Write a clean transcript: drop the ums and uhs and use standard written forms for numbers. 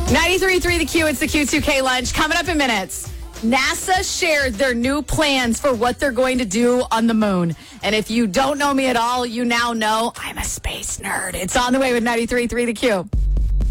93.3 The Q, it's the Q2K lunch. Coming up in minutes, NASA shared their new plans for what they're going to do on the moon. And if you don't know me at all, you now know I'm a space nerd. It's on the way with 93.3 The Q.